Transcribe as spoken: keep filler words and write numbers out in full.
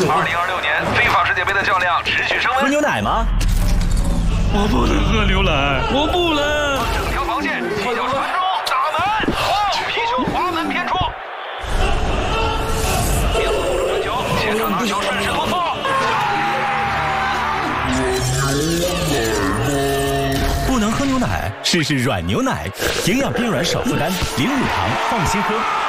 二零二六年非法世界杯的较量持续升温。 喝牛奶吗？ 我不能喝牛奶，我不能。 整条防线，踢脚传中，打门，哇！皮球滑门偏出。边路攻传球，前场拿球顺势突破。 不能喝牛奶，试试软牛奶，营养变软少负担，零乳糖，放心喝。